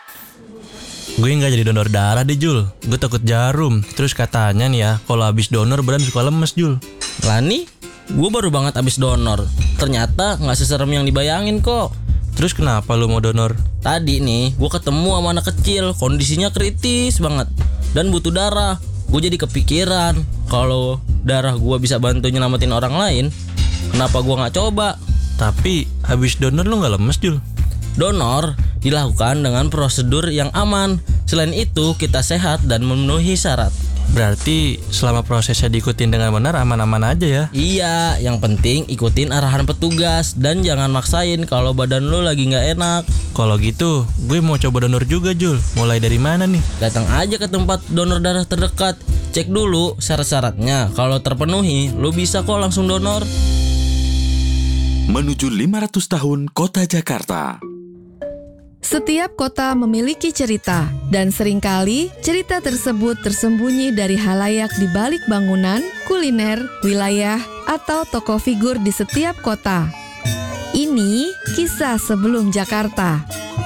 Gue nggak jadi donor darah deh Jul. Gue takut jarum. Terus katanya nih ya, kalau habis donor badan suka lemes Jul. Lani, gue baru banget abis donor. Ternyata gak seserem yang dibayangin kok. Terus kenapa lu mau donor? Tadi nih, gue ketemu sama anak kecil. Kondisinya kritis banget dan butuh darah. Gue jadi kepikiran, kalau darah gue bisa bantu nyelamatin orang lain, kenapa gue gak coba? Tapi habis donor lu nggak lemes Jul? Donor dilakukan dengan prosedur yang aman. Selain itu, kita sehat dan memenuhi syarat. Berarti selama prosesnya diikutin dengan benar aman-aman aja ya? Iya, yang penting ikutin arahan petugas dan jangan maksain kalau badan lo lagi nggak enak. Kalau gitu, gue mau coba donor juga Jul. Mulai dari mana nih? Datang aja ke tempat donor darah terdekat. Cek dulu syarat-syaratnya. Kalau terpenuhi, lo bisa kok langsung donor. Menuju 500 tahun Kota Jakarta. Setiap kota memiliki cerita, dan seringkali cerita tersebut tersembunyi dari halayak di balik bangunan, kuliner, wilayah, atau tokoh figur di setiap kota. Ini kisah sebelum Jakarta.